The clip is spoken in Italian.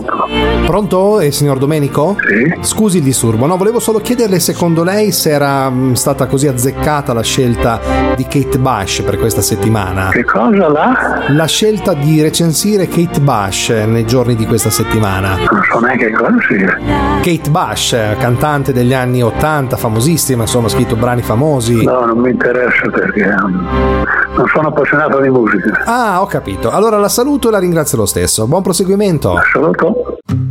Pronto? Signor Domenico? Sì. Scusi il disturbo, no, volevo solo chiederle secondo lei se era stata così azzeccata la scelta di Kate Bush per questa settimana. Che cosa là? La scelta di recensire Kate Bush nei giorni di questa settimana. Non so neanche cosa sia. Kate Bush, cantante degli anni 80, famosissima, insomma, ha scritto brani famosi. No, non mi interessa perché non sono appassionato di musica. Ah, ho capito. Allora la saluto e la ringrazio lo stesso. Buon proseguimento. Saluto.